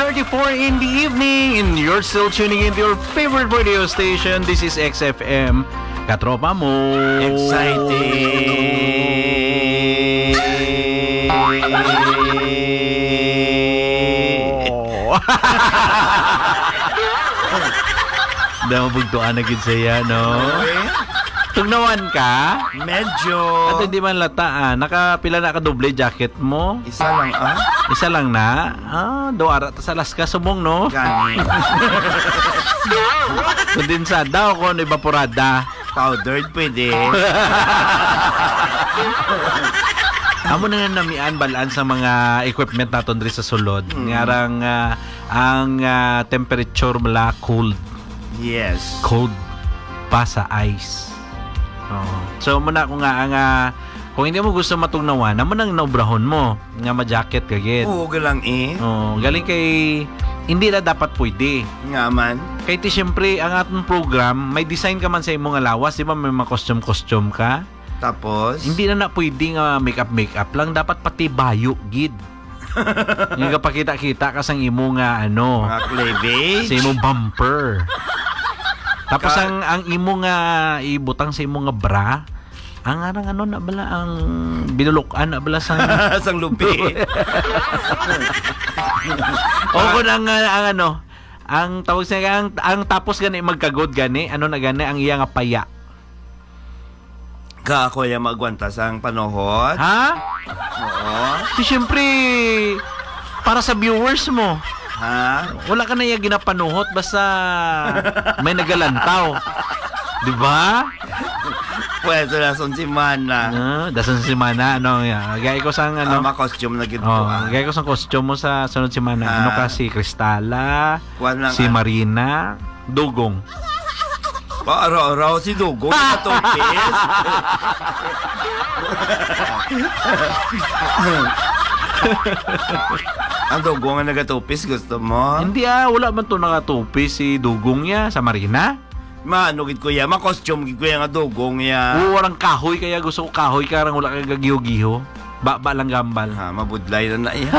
8:34 in the evening and you're still tuning into your favorite radio station. This is XFM. Katropa mo. Exciting. Dahil mabugtuan na gid saya, no? Tugnawan ka? Medyo. At hindi man lata, nakapila na ka doble jacket mo? Isa lang, Isa lang na? Do ara ta sa Alaska sumong, no? Gani. Kondensada o kon evaporada? Powdered, pwede. Amo na namian balaan sa mga equipment naton diri sa sulod. Ngarang ang temperature mala cold. Yes. Cold pa sa ice. So muna ko nga ang kung hindi mo gusto matugnawan, amo nang naubrahon mo nga ma-jacket kagid. Oo, galang Galing kay hindi na dapat pwede. Nga man. Kay ti syempre ang atong program may design ka man sa imong lawas, di ba may mga costume ka? Tapos Hindi na pwede nga makeup lang, dapat pati bayo gid. Nga kapakita-kita ka sang imo nga mga cleavage. sa imong bumper. Tapos ang imo nga ibutang sa imo nga bra, ang arang na bala ang binulukan na bala sang sang lupi. o kun ang tawag sa ang tapos gani magkagod gani, na gani ang iya nga paya. Ka ako yung magwanta sang panohot. Ha? Oo. Siyempre para sa viewers mo. Ha? Wala ka na yung ginapanuhot basta may nagalantaw. Di ba? Pwede na son si Mana. Dasan si Mana, gaya ko sang Ma-costume na gito. Gaya ko sang costume mo sa sunod si Mana. Ano ka, si Cristala, si Marina, Dugong. Araw-araw si Dugong katupis. Ang Dugong ang nagatupis, gusto mo? Hindi wala man to nakatupis si Dugong ya sa Marina. Maanugid ko ya, ma-costume gid ko ya nga Dugong ya. Walang kahoy kaya gusto ko kahoy karang wala kang gagiho-giho. Ba lang gambal. Mabudlay na iya.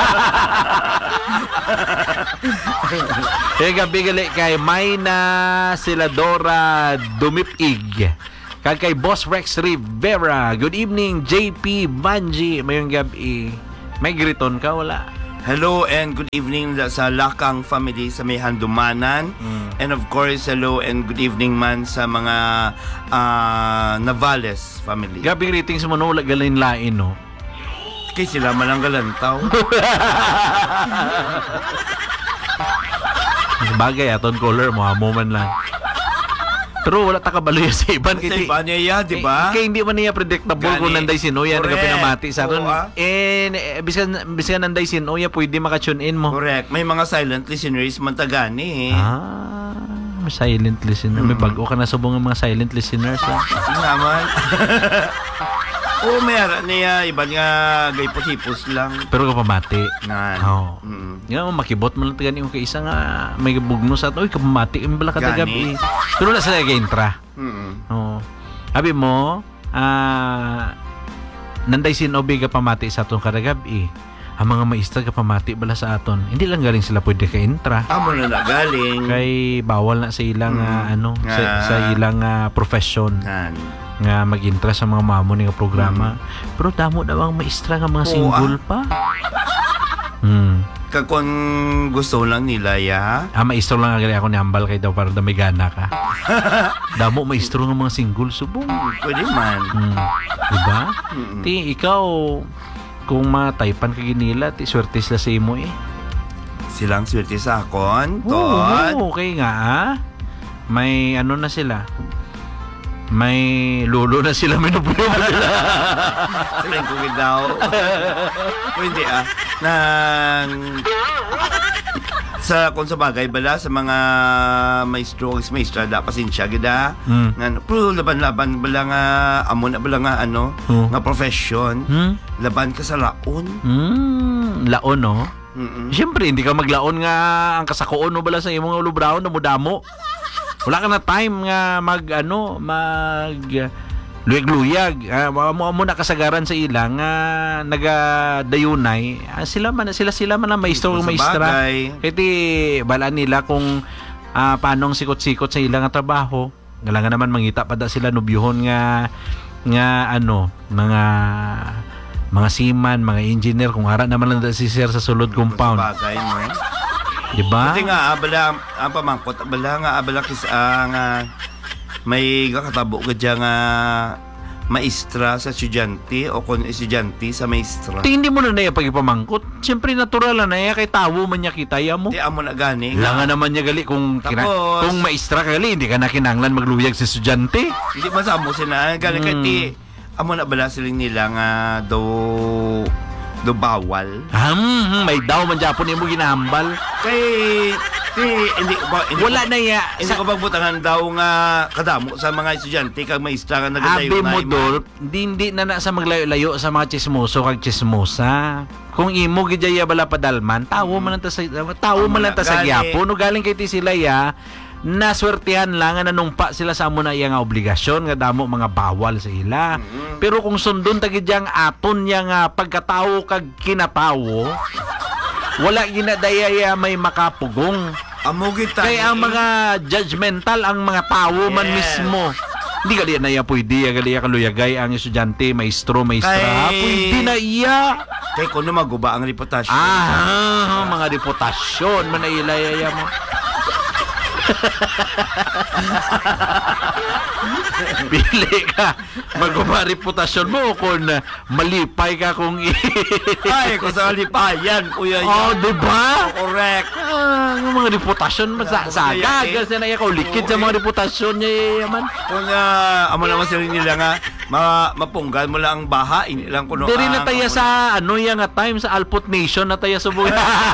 Gabi gali kay Mayna Siladora Dumipig. Kay Boss Rex Rivera. Good evening, JP Banji. Mayong gabi. May griton ka? Wala. Hello and good evening sa Lakang family sa may Handumanan. And of course, hello and good evening man sa mga Navales family. Gabi greetings mo no, wala galin-lain no. Kay sila malang galantaw. Bagay aton color mo, moment lang. Pero wala ta kabalo sa iban Sa iban niya, di ba? Kaya hindi man niya predictable kung nanday sinuya na pinamati sa aton. Biskan nanday sinuya pwede maka-tune in mo. Correct. May mga silent listeners man tagani may silent listener. May bago ka na subong ng mga silent listeners. Naman. May ara niya iban nga gaypos-hipos lang. Pero kapamati. Nga makibot mo lang tagani yung kaisa nga may bugno sa ato. Kapamati yung bala katagabi. Pero wala sila ka-intra. Sabi mo, nanday sinobi kapamati sa atong kadagabi. Ang mga maestra kapamati bala sa aton. Hindi lang galing sila pwede ka-intra. Amo na galing. Kay bawal na sa ilang sa ilang profession. Nga mag-intra sa mga mamo nga programa. Pero damo daw ang maestra nga mga single pa. Kung gusto lang nila ya. Maestro lang agad ako ni Ambal kay daw para may gana ka. Damo maestro ng mga single subong. Pwede man. Diba? Ti ikaw kung mataypan ka ginila, ti swerte sila sa imo Silang swerte sa akon. Okay nga may na sila. May lolo na sila, may nubulo na sila. Sabihin ko daw. Hindi kung sa bagay bala sa mga maestra da pasensya gida pero laban bala nga amo na bala nga nga profession laban ka sa laon laon no. Siyempre hindi ka maglaon nga ang kasakoon no bala sa imong lubraon na mudamo. Wala ka na time nga mag luyag-luyag. Mo na kasagaran sa ilang nagadayunay. Sila man ang maestro o Sa maestra. bagay. Kaya balaan nila kung paano ang sikot-sikot sa ilang trabaho. Nga naman mangita pa da sila nubyuhon nga mga seaman, mga engineer kung ara naman lang da si sir sa sulod compound. Sa bagay, no? Diba? Kasi nga, ang pamangkot, abala kis nga may kakatabo ka dyan nga maestra sa estudyante o kung estudyante sa maestra. Hindi mo na naya pagipamangkot. Siyempre natural na naya kay tawo man niya kitaya mo. Di amo na gani. Langan naman niya gali kung Tapos, kung maestra ka gali, hindi ka na kinanglan magluyag sa estudyante. Hindi masamo sila. Gani kay ti, amo na bala siling nila nga do bawal. May daw man Japon mo ginahambal. Hindi Wala na ya. Hindi ko pagbutangan daw nga kadamo sa mga estudyante kag maestra nga nagadayo Abi mo dol, hindi na sa maglayo-layo sa mga chismoso kag chismosa. Kung imo gidya bala padalman, tawo man lang ta sa gyapon no galing kay ti sila ya. Naswertihan lang nga nanumpa sila sa amo na iya nga obligasyon nga damo mga bawal sa ila. Pero kung sundon ta gidyang aton niya nga pagkatawo kag kinatawo, wala ginadaya may makapugong. Amo kita. Kaya ang mga judgmental ang mga tao man mismo. Hindi gali na iya pwede gali kaluyagay ang estudyante, maestro, maestra. Pwede na iya. Kay kuno maguba ang reputasyon. Mga reputasyon man na ilayaya mo. Pili ka maguma reputasyon mo kung malipay ka kung Ay, kung sa lipayan, kuya. diba? Correct. Yung mga reputasyon masasaga kasi na iya likid sa mga reputasyon niya yaman. Kung amo naman sila nila nga mapunggal mo lang ang baha, hindi lang kuno. Diri na tayo sa yung nga time sa Alpot Nation na tayo subong.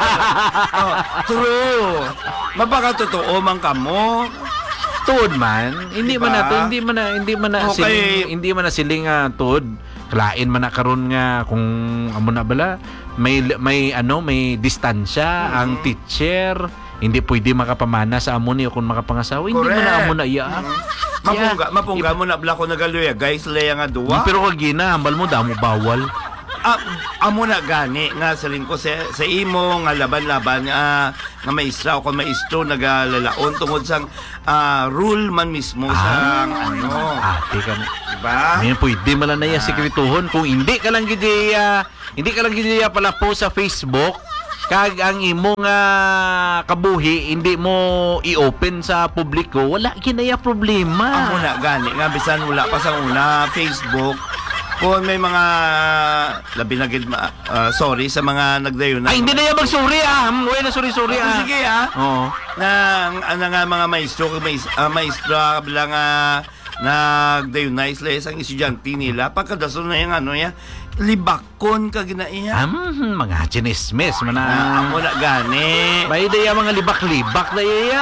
True. Mapakatotoo man kamo. Tuod man, hindi Diba? man na Okay. hindi man na siling tuod. Klain man na karon nga kung amo na bala may distansya ang teacher, hindi pwede makapamana sa amo niyo kung makapangasawa. Hindi man na amo na iya. Mapungga mo na bla ko nagaluya, guys, leya nga duwa. Pero kag gina, hambal mo damo bawal. Amo na gani nga saling ko sa imo nga laban-laban nga maestra o kung maestro nagalalaon tungod sang rule man mismo sang Ate ka na. diba? Ngayon pwede man na iya sekretuhon kung hindi ka lang gidi pala post sa Facebook kag ang imong kabuhi hindi mo i-open sa publiko, wala kinaya problema. Amo na gani nga bisan wala pa sa una Facebook. Kung may mga labi na sorry sa mga nagdayon Ay, hindi na yan magsuri Wala na sorry Sige Oo. nga mga maestro maestra bilang nagdayon na isla isang estudyante nila pagkadaso na yung libakon ka ginaiya. Mga chinismis man Amo na gani. Bay daya mga libak-libak na iya.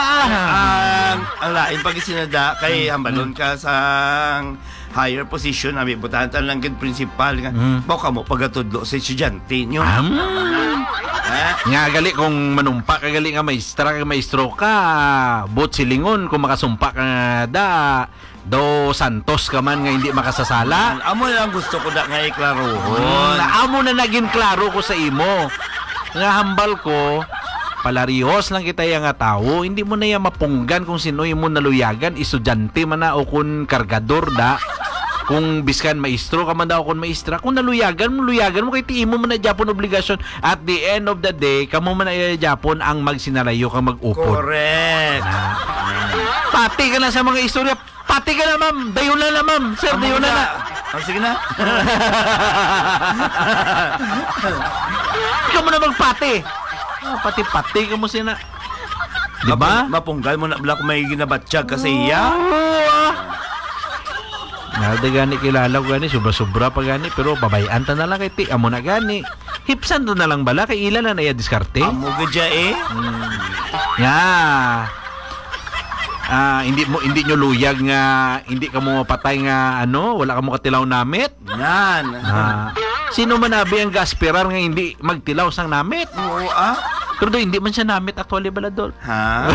Ang lain pag isinada kay hambalon ka sa higher position abi butahan lang gid principal nga baka mo pagatudlo sa estudyante nyo. Nga gali kung manumpa ka gali nga maestro ka bot silingon kung makasumpa ka da do Santos ka man nga hindi makasasala. Amo lang gusto ko da nga iklaro. Amo na naging klaro ko sa imo. Nga hambal ko palarihos lang kita yang nga tao, hindi mo na yan mapunggan kung sino yung mo naluyagan, estudyante man na o kung kargador da. Kung biskan maestro ka man daw kung maestra, kung naluyagan mo kay tiimo mo na Japon obligasyon. At the end of the day, kamo man na Japon ang magsinalayo kang mag-upod. Correct. Pati ka na sa mga istorya. Pati ka na, ma'am. Dayon na, ma'am. Sir, dayon na. Sige na. Ikaw mo na magpati. Pati-pati ka mo sina. Diba? Mapunggal mo na bala kung may ginabatsyag kasi iya. Nada gani kilala ko gani, sobra-sobra pa gani, pero babayan ta na lang kay ti, amo na gani. Hipsan to na lang bala, kay ilan na iya diskarte. Amo gadya Hindi nyo luyag nga, hindi ka mo mapatay nga, wala ka mo katilaw namit. Yan. Sino man abi ang gaspirar nga hindi magtilaw sang namit? Oo Pero do, hindi man siya namit actually baladol. Ha?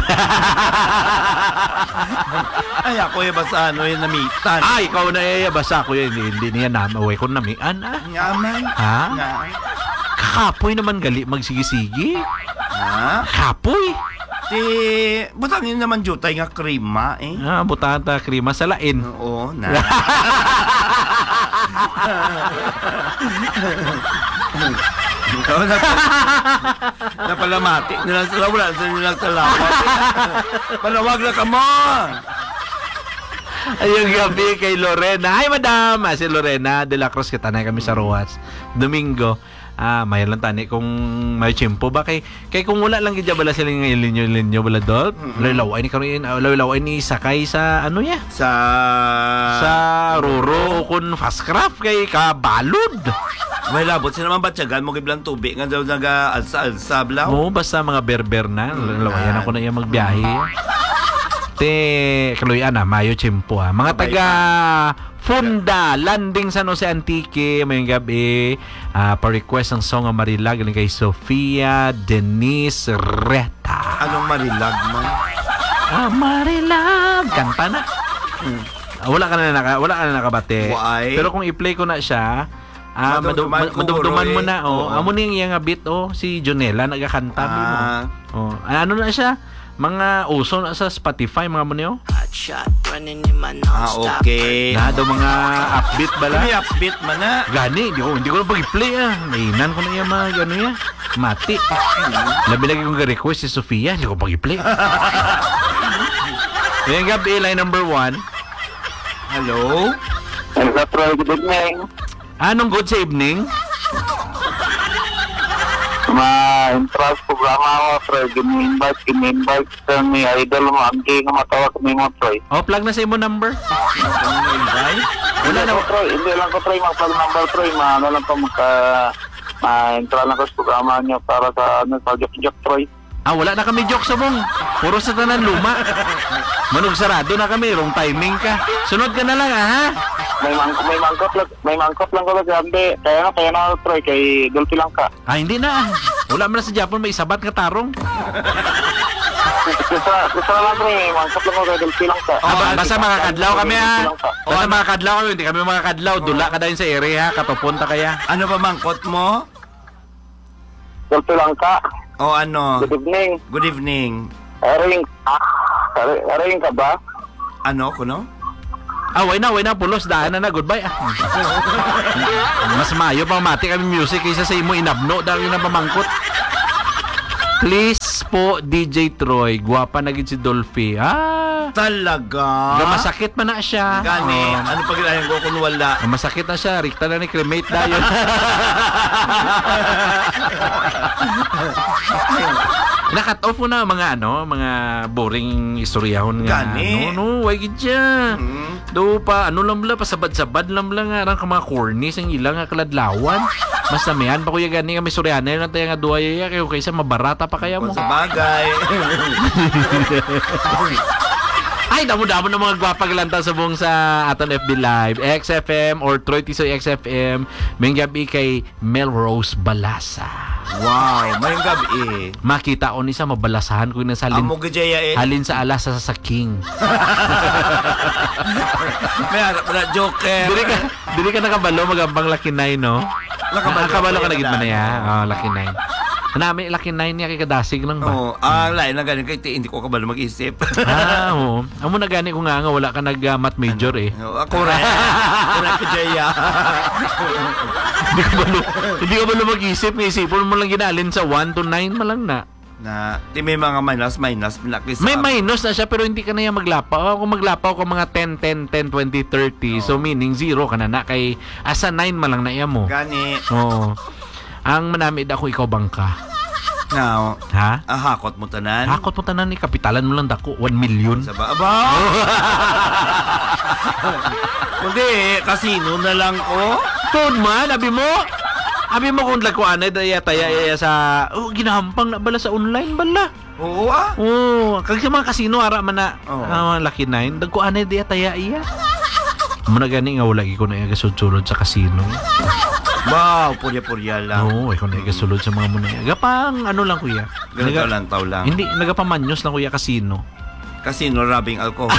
Ay, ako yung basta yung namitan. Ay, ikaw na basa ko yun. Hindi niya namaway ko namian Ngaman. Ha? Nga. Kakapoy naman gali magsigi-sigi. Ha? Kapoy. Butangin naman jutay nga krema eh. Butata krima sa lain. Oo, na. Napalamati nila sa wala sa nilang talawat. Panawag na ka mo. Ayong gabi kay Lorena. Hi, madam! Si Lorena de la Cruz, katanay kami sa Roas. Domingo. May lang tani kung may tiyempo ba kay kung wala lang gidya bala sila ng ilinyo bala dol. Laway ni karon laway ni sakay sa ano ya? Sa Roro kun fast craft kay kabalod. May labot sila man batyagan mo giblang tubig nga daw naga-alsa blaw. Mo basta mga berber na lawayan ako na iya magbiyahe. Kaluyan mayo tiyempo Mga taga Funda, landing San Jose Antique, mayong gabi. Pa-request ng song ng Marilag galing kay Sofia Denise Reta. Anong Marilag man? Marilag! Kanta na. Wala ka na nakabate. Why? Pero kung i-play ko na siya, madumduman mo na. Amo ning iyang bit si Jonella nagakanta mo. Ano na siya? Mga uso na sa Spotify, mga mo niyo? Okay. Na daw mga upbeat bala. May upbeat man na. Gani, hindi ko na pag-play Nainan ko na yung mga gano'n yan. Mati. Labi lagi kong request si Sofia, hindi ko pag-play. Ngayong gabi, line number 1. Hello? Hello, Troy. Good evening. Anong good sa evening? Ma-interest programa mo, Troy. Gini-invite sa ni idol mo. Ang nga matawag kami mo, Troy. Plug na sa imo number. Wala na, Troy. Hindi lang ko, Troy. Mag-plug number, Troy. Ano lang ko ma-interest lang ko sa programa niyo para sa joke-joke, Troy. Wala na kami joke sa mong. Puro sa tanan luma. Manog sarado na kami. Wrong timing ka. Sunod ka na lang, ha? May mangkot lang ko kasi kaya na Troy kay Dolphy lang ka. Hindi na. Wala mo na sa Japon may isabat nga tarong. Gusto lang Troy, may mangkot lang ko kay Dolphy lang ka. Basta makakadlaw kami Basta makakadlaw kami, hindi kami makakadlaw. Dula ka dahil sa area, katupunta kaya. Ano ba mangkot mo? Dolphy lang ka. O ano? Good evening. Good evening. Aring ka ba? Ano, kuno? Way na, pulos, daan na, goodbye. Mas mayo pa mati kami music kaysa sa imo inabno dahil na pamangkot. Please po, DJ Troy, guwapa na gid si Dolphy. Talaga? Masakit man na siya. Gani, ano pag ilahin ko kung wala? Masakit na siya, rikta na ni cremate dayon. Nakat off mo na mga mga boring istoryahon nga. Gani. Why gid siya? Do pa lang pasabad-sabad lang nga ka mga corny sang ilang nga kaladlawan. Mas namihan pa kuya gani kami suryana lang tayo nga duaya kayo kaysa mabarata pa kaya mo. Sa bagay. Ay, damo-damo ng mga gwapag lanta sa buong sa aton FB Live, XFM or Troy Tisoy XFM. May gabi kay Melrose Balasa. Wow, may gabi. Makita ko ni sa mabalasahan ko na sa Amo gajaya halin sa alas sa King. May harap na joker. Dili ka nakabalo magambang Lucky 9, no? Nakabalo ka na gid man ya. Lucky 9. Nami Lucky 9 niya kay kadasig lang ba? Lain na gani kay hindi ko kabalo mag-isip. Oo. Amo na gani ko nga wala ka nag-math major Ako rin. Wala ka jaya. Hindi ka balo mag-isip, isipon mo lang ginalin sa 1 to 9 malang na. Di may mga minus may minus na siya pero hindi ka na yan maglapaw. Kung maglapaw ka mga 10, 20, 30 so meaning 0 ka na kay asa 9 malang na iya mo. Gani. Oo. Ang manamid ako ikaw bangka. Now, ha? Hakot mo tanan. Hakot mo tanan kapitalan mo lang dako 1 million. Sa ba? Hindi, kasino na lang ko. Tun man, abi mo kung lakuan na taya sa ginahampang na bala sa online bala. Oo kag sa mga kasino ara man na Lucky 9 dagkuan na taya iya. Mo na gani nga wala ko na gasud-sulod sa kasino. Wow, purya-purya lang. Oo, ikaw na ikasulod sa mga munay. Gapang ano lang kuya. Ganito lang. Hindi, nagapamanyos lang kuya kasino. Casino, rubbing alcohol.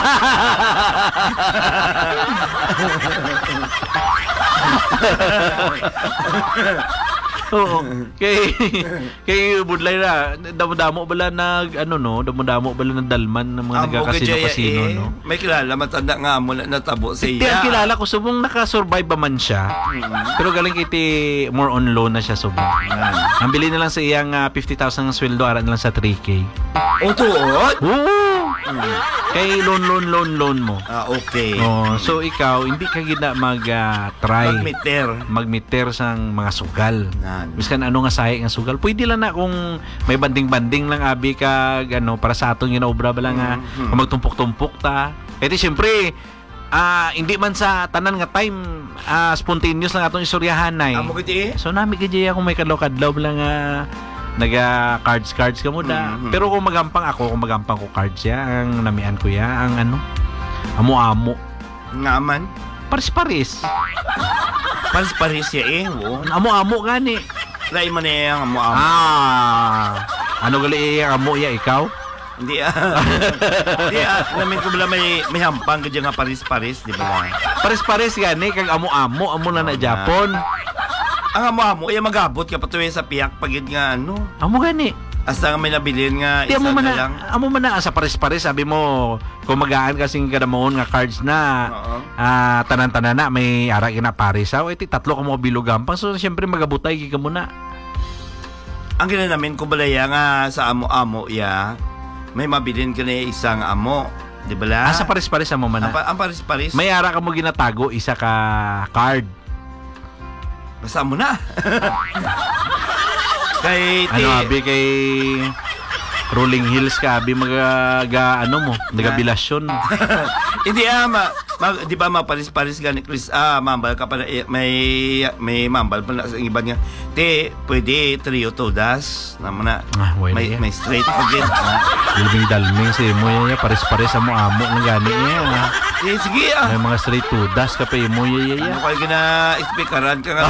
Oo. Kay Budlay na damo-damo bala damo-damo bala ng dalman ng mga nagkakasino-kasino no. May kilala matanda nga mo na natabo sa Hindi iya. ang kilala ko subong naka-survive ba man siya. Pero galing kiti more on loan na siya subong. Ang bili na lang sa iyang 50,000 ng sweldo ara na lang sa 3K. O tuod? Oo. Kay loan mo. Okay. Oh, so ikaw hindi ka gina try Magmeter sang mga sugal. Nan. Biskan ano nga sahi nga sugal. Pwede lang na kung may banding-banding lang abi ka para sa atong ginaobra ba lang nga magtumpok-tumpok ta. Edi syempre hindi man sa tanan nga time spontaneous lang atong istoryahanay. Amo giti? So nami gidi kung may kadlaw-kadlaw lang naga cards ka muna. Pero kung magampang ko cards ya ang namian ko ya ang amo-amo. Ngaman? Paris-paris. Paris ya wo. Amo-amo gani. Lai man ang amo-amo. Ano gali ang amo ya ikaw? Hindi namin ko bala may hampang gadya nga Paris, di ba? Paris-paris gani kag amo-amo na Japon. Ang amo-amo ay magabot ka patuloy sa piyak pagid nga Amo gani. Asa nga may nabilin nga Di isa amo na lang. Amo man na sa pares-pares sabi mo kung magaan kasing kadamon nga cards na tanan-tanan na may ara gina Paris iti tatlo ka mo bilugampang so syempre magabutay ka muna. Ang gina namin kung balaya nga sa amo-amo ya may mabilin ka na isang amo, di ba la? Sa pares-pares amo man na. Ang pares-pares. May ara ka mo ginatago isa ka card. Basta mo na. Kay kay Rolling Hills ka abi nagabilasyon. Hindi di ba maparis-paris gani Chris mambal ka pa may mambal pa na sa iba nga pwede trio todas naman na may straight again Dilming dalming si mo ya pares-pares amo nang gani niya. Sige May mga straight todas ka pa mo ya. Ano kayo gina speakeran ka nga.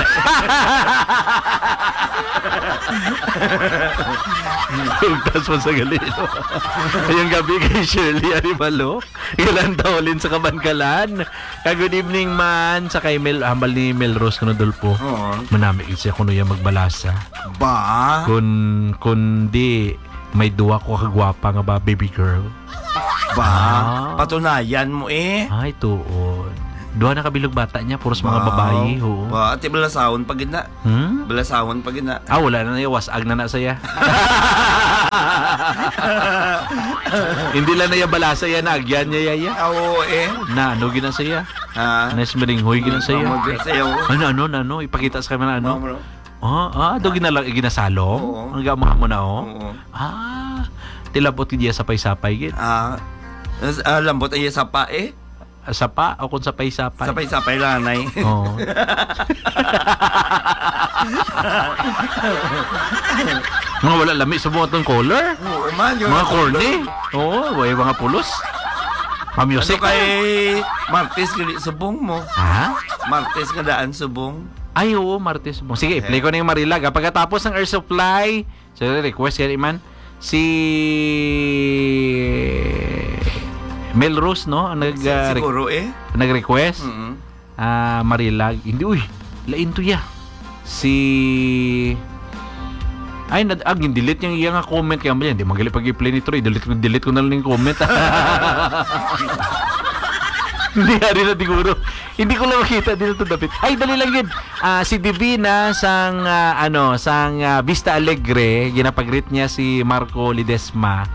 Tugtas mo sa galino. Ayong gabi kay Shirley Arivalo. Ilan tawalin sa Kabankalan. Good evening man. Sa kay hambal ni Melrose Conodolpo. Manami siya kuno yung magbalasa. Ba? Kundi may duwa ko kagwapa nga ba baby girl. Ba? Patunayan mo Ay tuon. Duha na kabilog bata niya, puros mga babae. Ba, ati balasawon pag ina. Balasawon pag ina. Wala na niya, wasag na saya. Hindi lang na yung balasa yan, agyan niya yaya. Oo Na, gina saya? Nesmeringhoy gina saya. Ano, ipakita sa kanya na do ginasalo? Ang gama mo na tilabot niya sapay-sapay gid. Lambot ay sapa Sapa o kung sapay-sapay. Sapay-sapay lanay. Oo. Mga wala lami sa buong color. Oo man. Mga corny. Oo, may mga pulos. Pa-music. Ano kay Martes gali subong mo? Martes nga daan subong. Ay, oo, Martes subong. Sige, play ko na yung Marilag. Pagkatapos ng Air Supply, request yan, Iman. Si Melrose, no? Siguro nag-request. Marilag. Hindi, lain to ya. Delete yung comment kaya hindi magaling pag-i-play nito. Delete ko na lang yung comment. Hindi hari na siguro. Hindi ko lang makita dito David. Dali lang yun. Si Divina sang Vista Alegre, ginapag-greet niya si Marco Lidesma.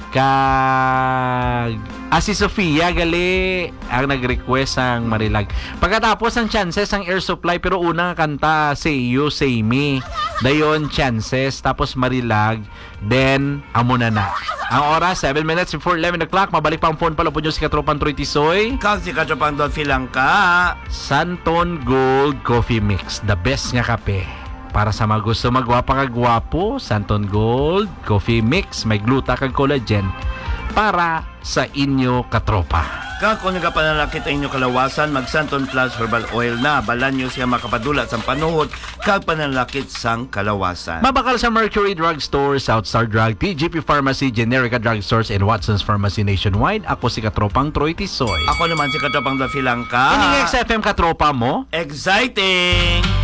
Si Sofia gali ang nag-request ang Marilag. Pagkatapos ang Chances ang Air Supply pero unang kanta Say You, Say Me. Dayon Chances tapos Marilag then Amuna na. Ang oras 7 minutes before 11 o'clock. Mabalik pa ang phone pala po nyo si Katropang Troy Tisoy. Kang si Katropang Don Filangka. Santon Gold Coffee Mix, the best nga kape. Para sa mga gusto magwapa kag gwapo, Santon Gold Coffee Mix may gluta kag collagen para sa inyo katropa. Kag kung nagapanalakit ang inyo kalawasan, mag Santon Plus Herbal Oil na. Balan nyo siya makapadula sa panuhod kag panalakit sang kalawasan. Mabakal sa Mercury Drugstore, Southstar Drug, TGP Pharmacy, Generica Drugstores, and Watson's Pharmacy nationwide. Ako si Katropang Troy Tisoy. Ako naman si Katapang Dafilangka. Ining XFM Katropa mo? Exciting!